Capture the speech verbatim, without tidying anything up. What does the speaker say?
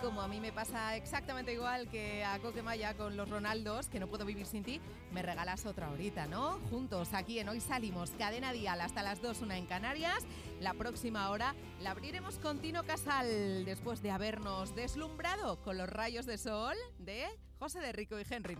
como a mí me pasa exactamente igual que a Coquemaya con los Ronaldos, que no puedo vivir sin ti, me regalas otra horita, ¿no? Juntos aquí en Hoy Salimos, Cadena Dial, hasta las dos, una en Canarias. La próxima hora la abriremos con Tino Casal, después de habernos deslumbrado con los rayos de sol de José de Rico y Henry.